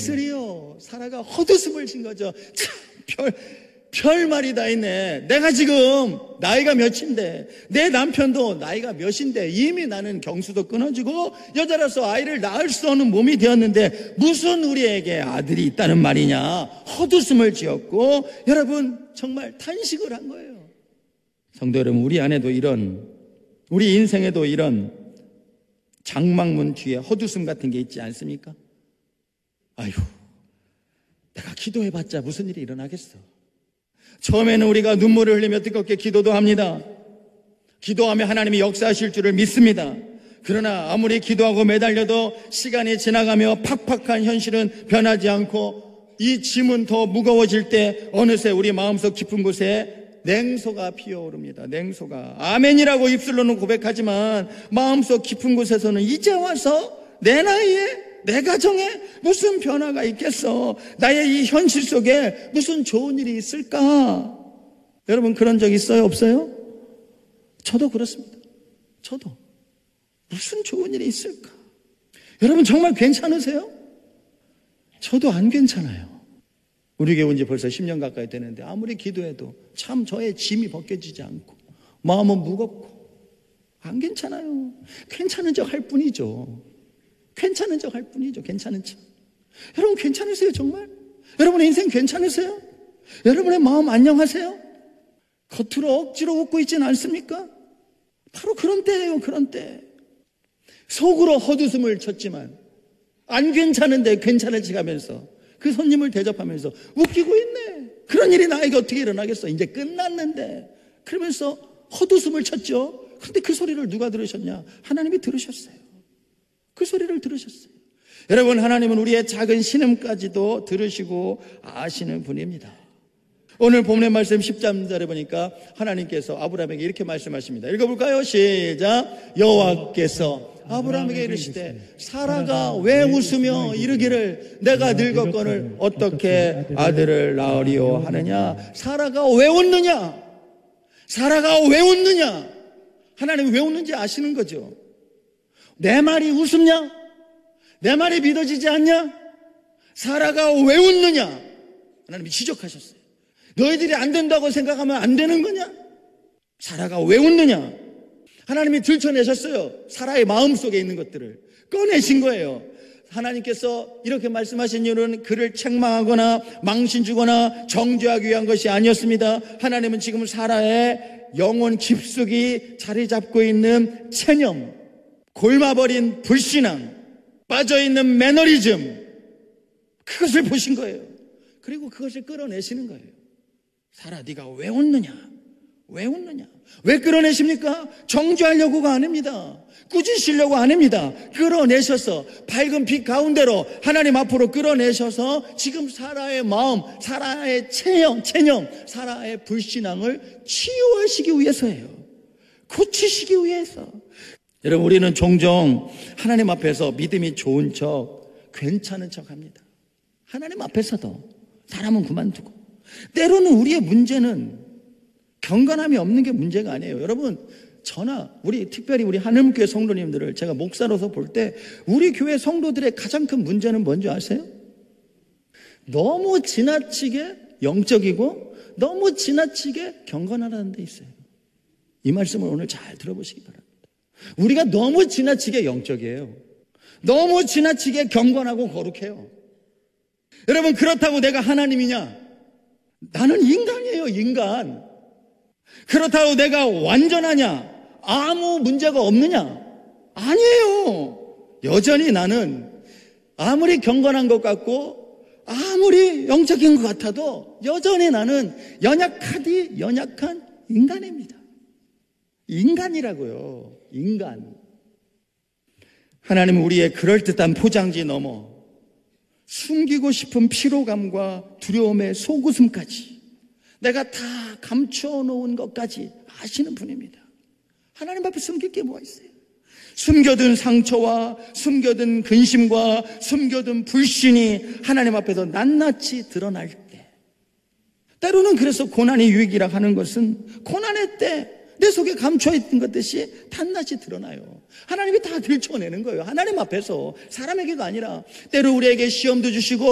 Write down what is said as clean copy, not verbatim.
있으리요. 사라가 헛웃음을 친 거죠. 참 별말이 다 있네. 내가 지금 나이가 몇인데, 내 남편도 나이가 몇인데, 이미 나는 경수도 끊어지고 여자라서 아이를 낳을 수 없는 몸이 되었는데 무슨 우리에게 아들이 있다는 말이냐. 헛웃음을 지었고, 여러분 정말 탄식을 한 거예요. 성도 여러분, 우리 안에도 우리 인생에도 이런 장막문 뒤에 헛웃음 같은 게 있지 않습니까? 아유, 내가 기도해봤자 무슨 일이 일어나겠어. 처음에는 우리가 눈물을 흘리며 뜨겁게 기도도 합니다. 기도하며 하나님이 역사하실 줄을 믿습니다. 그러나 아무리 기도하고 매달려도 시간이 지나가며 팍팍한 현실은 변하지 않고 이 짐은 더 무거워질 때 어느새 우리 마음속 깊은 곳에 냉소가 피어오릅니다. 냉소가. 아멘이라고 입술로는 고백하지만 마음속 깊은 곳에서는 이제 와서 내 나이에, 내 가정에 무슨 변화가 있겠어? 나의 이 현실 속에 무슨 좋은 일이 있을까? 여러분 그런 적 있어요? 없어요? 저도 그렇습니다. 저도. 무슨 좋은 일이 있을까? 여러분 정말 괜찮으세요? 저도 안 괜찮아요. 우리 교회 온 지 벌써 10년 가까이 되는데 아무리 기도해도 참 저의 짐이 벗겨지지 않고 마음은 무겁고 안 괜찮아요. 괜찮은 척 할 뿐이죠. 괜찮은 척 할 뿐이죠. 괜찮은 척. 여러분 괜찮으세요 정말? 여러분의 인생 괜찮으세요? 여러분의 마음 안녕하세요? 겉으로 억지로 웃고 있지는 않습니까? 바로 그런 때예요. 그런 때. 속으로 헛웃음을 쳤지만 안 괜찮은데 괜찮아지 가면서 그 손님을 대접하면서 웃기고 있네. 그런 일이 나에게 어떻게 일어나겠어? 이제 끝났는데. 그러면서 헛웃음을 쳤죠. 그런데 그 소리를 누가 들으셨냐? 하나님이 들으셨어요. 그 소리를 들으셨어요. 여러분 하나님은 우리의 작은 신음까지도 들으시고 아시는 분입니다. 오늘 본문의 말씀 10절에 보니까 하나님께서 아브라함에게 이렇게 말씀하십니다. 읽어볼까요? 시작. 여호와께서 아브라함에게 이르시되 사라가 왜 웃으며 이르기를 내가 늙었거늘 어떻게 아들을 낳으리요 하느냐. 사라가 왜 웃느냐? 사라가 왜 웃느냐? 하나님이 왜 웃는지 아시는 거죠. 내 말이 웃음냐? 내 말이 믿어지지 않냐? 사라가 왜 웃느냐? 하나님이 지적하셨어요. 너희들이 안 된다고 생각하면 안 되는 거냐? 사라가 왜 웃느냐? 하나님이 들춰내셨어요. 사라의 마음속에 있는 것들을 꺼내신 거예요. 하나님께서 이렇게 말씀하신 이유는 그를 책망하거나 망신 주거나 정죄하기 위한 것이 아니었습니다. 하나님은 지금 사라의 영혼 깊숙이 자리 잡고 있는 체념, 골마버린 불신앙, 빠져있는 매너리즘, 그것을 보신 거예요. 그리고 그것을 끌어내시는 거예요. 사라, 네가 왜 웃느냐? 왜 웃느냐? 왜 끌어내십니까? 정죄하려고가 아닙니다. 꾸짖으려고 아닙니다. 끌어내셔서 밝은 빛 가운데로 하나님 앞으로 끌어내셔서 지금 사라의 마음, 사라의 체념, 사라의 불신앙을 치유하시기 위해서예요. 고치시기 위해서. 여러분 우리는 종종 하나님 앞에서 믿음이 좋은 척, 괜찮은 척 합니다. 하나님 앞에서도 사람은 그만두고. 때로는 우리의 문제는 경건함이 없는 게 문제가 아니에요. 여러분 저나 특별히 우리 하늘교회 성도님들을 제가 목사로서 볼 때 우리 교회 성도들의 가장 큰 문제는 뭔지 아세요? 너무 지나치게 영적이고 너무 지나치게 경건하다는 데 있어요. 이 말씀을 오늘 잘 들어보시기 바랍니다. 우리가 너무 지나치게 영적이에요. 너무 지나치게 경건하고 거룩해요. 여러분 그렇다고 내가 하나님이냐? 나는 인간이에요. 인간. 그렇다고 내가 완전하냐? 아무 문제가 없느냐? 아니에요. 여전히 나는 아무리 경건한 것 같고 아무리 영적인 것 같아도 여전히 나는 연약한 인간입니다. 인간이라고요. 인간. 하나님은 우리의 그럴듯한 포장지 넘어 숨기고 싶은 피로감과 두려움의 속웃음까지 내가 다 감추어 놓은 것까지 아시는 분입니다. 하나님 앞에 숨길 게 뭐가 있어요? 숨겨둔 상처와 숨겨둔 근심과 숨겨둔 불신이 하나님 앞에서 낱낱이 드러날 때, 때로는 그래서 고난이 유익이라 하는 것은 고난의 때 내 속에 감춰있던 것듯이 낱낱이 드러나요. 하나님이 다 들춰내는 거예요. 하나님 앞에서, 사람에게가 아니라. 때로 우리에게 시험도 주시고